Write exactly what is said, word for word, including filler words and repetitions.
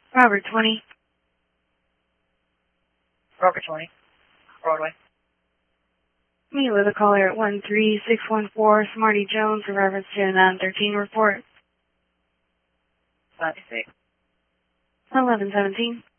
Robert twenty. Robert twenty. Broadway. Meet with a caller at one three six one four, Smarty Jones, in reference to a nine thirteen report. ninety-six. eleven seventeen.